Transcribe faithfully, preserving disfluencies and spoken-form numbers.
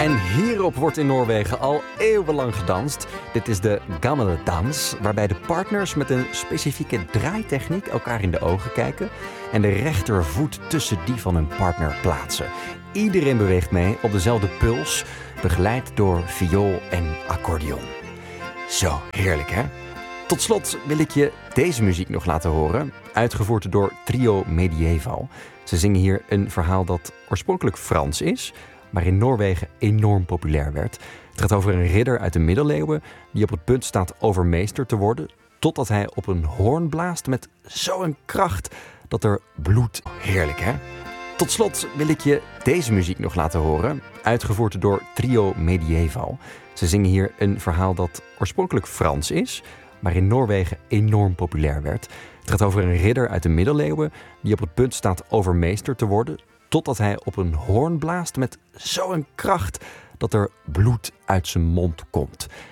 En hierop wordt in Noorwegen al eeuwenlang gedanst. Dit is de gammeldans, waarbij de partners met een specifieke draaitechniek elkaar in de ogen kijken en de rechtervoet tussen die van hun partner plaatsen. Iedereen beweegt mee op dezelfde puls, begeleid door viool en accordeon. Zo, heerlijk hè? Tot slot wil ik je deze muziek nog laten horen, uitgevoerd door Trio Medieval. Ze zingen hier een verhaal dat oorspronkelijk Frans is, maar in Noorwegen enorm populair werd. Het gaat over een ridder uit de middeleeuwen die op het punt staat overmeester te worden, totdat hij op een hoorn blaast met zo'n kracht dat er bloed... Heerlijk hè? Tot slot wil ik je deze muziek nog laten horen, uitgevoerd door Trio Medieval. Ze zingen hier een verhaal dat oorspronkelijk Frans is, maar in Noorwegen enorm populair werd. Het gaat over een ridder uit de middeleeuwen die op het punt staat overmeester te worden, totdat hij op een hoorn blaast met zo'n kracht dat er bloed uit zijn mond komt.